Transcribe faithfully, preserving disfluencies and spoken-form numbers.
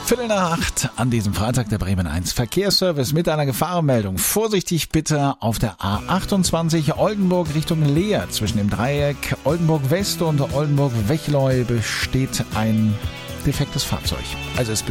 Viertel nach acht an diesem Freitag der Bremen eins Verkehrsservice mit einer Gefahrenmeldung. Vorsichtig bitte auf der A achtundzwanzig Oldenburg Richtung Leer. Zwischen dem Dreieck Oldenburg West und Oldenburg Wechleu besteht ein defektes Fahrzeug. Also es